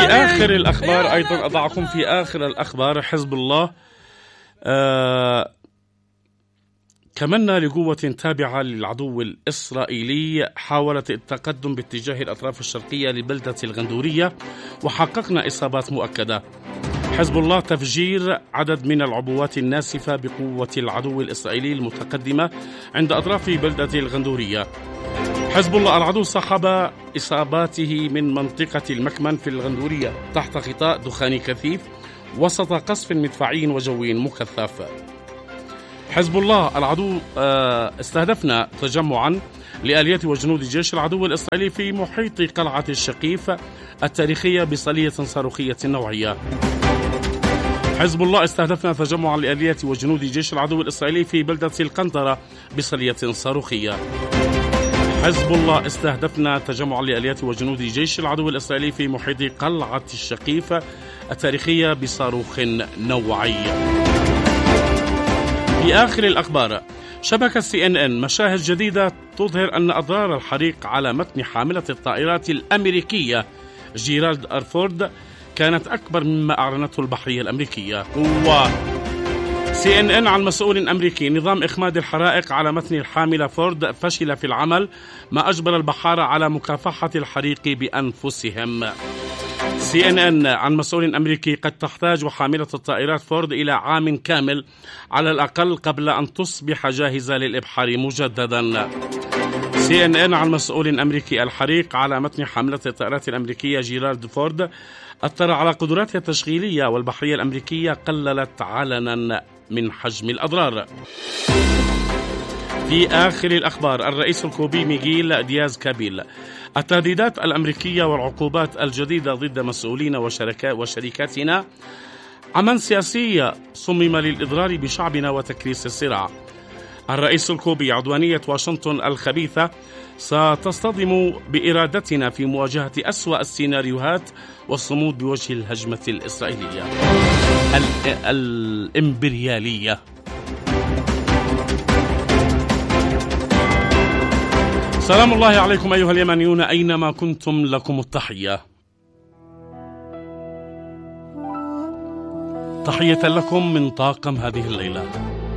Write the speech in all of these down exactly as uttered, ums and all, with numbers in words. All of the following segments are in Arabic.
آخر الأخبار أيضا أضعكم في آخر الأخبار حزب الله آه كمنا لقوة تابعة للعدو الإسرائيلي حاولت التقدم باتجاه الأطراف الشرقية لبلدة الغندورية وحققنا إصابات مؤكدة. حزب الله تفجير عدد من العبوات الناسفة بقوة العدو الإسرائيلي المتقدمة عند أطراف بلدة الغندورية. حزب الله العدو صاحب إصاباته من منطقة المكمن في الغندورية تحت غطاء دخاني كثيف وسط قصف مدفعي وجوي مكثف. حزب الله العدو استهدفنا تجمعا لآليات وجنود جيش العدو الإسرائيلي في محيط قلعة الشقيف التاريخية بصلية صاروخية نوعية. حزب الله استهدفنا تجمعا لآليات وجنود جيش العدو الإسرائيلي في بلدة القنطرة بصلية صاروخية. حزب الله استهدفنا تجمعا لآليات وجنود جيش العدو الإسرائيلي في محيط قلعة الشقيف التاريخية بصاروخ نوعي. في آخر الأخبار شبكة سي إن إن مشاهد جديدة تظهر أن أضرار الحريق على متن حاملة الطائرات الأمريكية جيرالد أرفورد كانت أكبر مما أعلنته البحرية الأمريكية. و سي إن إن عن مسؤول أمريكي نظام إخماد الحرائق على متن الحاملة فورد فشل في العمل ما أجبر البحارة على مكافحة الحريق بأنفسهم. سي إن إن عن مسؤول أمريكي قد تحتاج حاملة الطائرات فورد إلى عام كامل على الأقل قبل أن تصبح جاهزة للإبحار مجددا. سي إن إن عن مسؤول أمريكي الحريق على متن حاملة الطائرات الأمريكية جيرالد فورد أثر على قدراتها التشغيلية والبحرية الأمريكية قللت علنا من حجم الأضرار. في آخر الأخبار الرئيس الكوبي ميغيل دياز كابيل التهديدات الأمريكية والعقوبات الجديدة ضد مسؤولين وشركاتنا عمل سياسي صمم للإضرار بشعبنا وتكريس الصراع. الرئيس الكوبي عدوانية واشنطن الخبيثة ستصطدم بإرادتنا في مواجهة أسوأ السيناريوهات والصمود بوجه الهجمة الإسرائيلية الإمبريالية. سلام الله عليكم أيها اليمنيون أينما كنتم، لكم التحية. تحية لكم من طاقم هذه الليلة: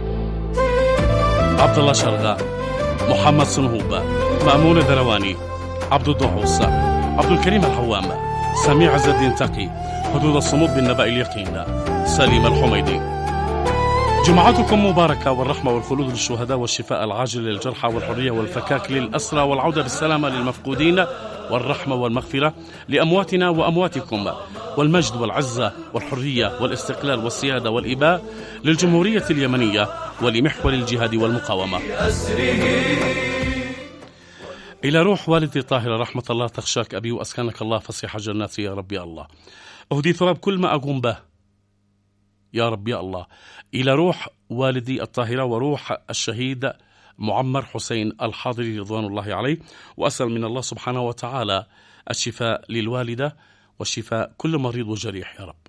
عبد الله شرغا، محمد صنهوب، مأمون درواني، عبد الدعوس، عبد الكريم الحوام، سميع عز الدين تقي، حدود الصمود بالنبأ اليقين، سليم الحميدي. جمعتكم مباركة، والرحمة والخلود للشهداء والشفاء العاجل للجرحى والحرية والفكاك للأسرى والعودة بالسلامة للمفقودين والرحمة والمغفرة لأمواتنا وأمواتكم، والمجد والعزة والحرية والاستقلال والسيادة والإباء للجمهورية اليمنية ولمحور الجهاد والمقاومة. إلى روح والدي طاهرة رحمة الله تخشاك أبي وأسكنك الله فسيح جناتي يا رب يا الله. أهدي ثواب كل ما أقوم به يا رب يا الله إلى روح والدي الطاهرة وروح الشهيد معمر حسين الحاضري رضوان الله عليه، وأسأل من الله سبحانه وتعالى الشفاء للوالدة والشفاء كل مريض وجريح يا رب.